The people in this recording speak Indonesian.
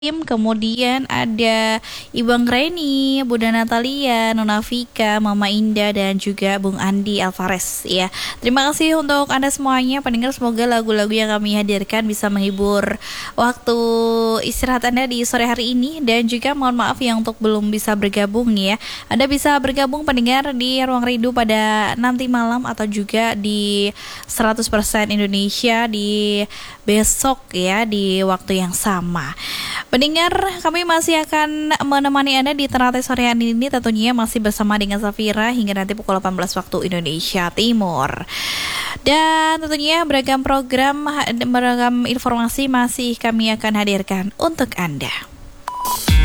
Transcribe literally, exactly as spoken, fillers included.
Tim, kemudian ada Ibu Anggreni, Bunda Natalia, Nona Vika, Mama Indah, dan juga Bung Andi Alvarez ya. Terima kasih untuk Anda semuanya pendengar, semoga lagu-lagu yang kami hadirkan bisa menghibur waktu istirahat Anda di sore hari ini. Dan juga mohon maaf yang untuk belum bisa bergabung ya. Anda bisa bergabung pendengar di Ruang Rindu pada nanti malam atau juga di seratus persen Indonesia di besok ya, di waktu yang sama. Pendengar, kami masih akan menemani Anda di Ternate sore hari ini, tentunya masih bersama dengan Safira hingga nanti pukul delapan belas waktu Indonesia Timur. Dan tentunya beragam program, beragam informasi masih kami akan hadirkan untuk Anda.